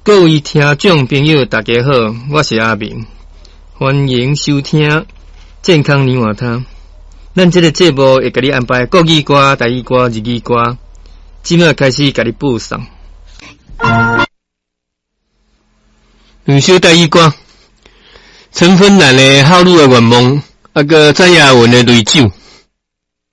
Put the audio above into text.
各位听众朋友，大家好，我是阿明，欢迎收听健康年华汤。咱这个节目会给你安排国语歌、台语歌、日语歌，即马开始给你播送。两首台语歌，陈芬兰的好女的愿望，个蔡雅文的泪酒。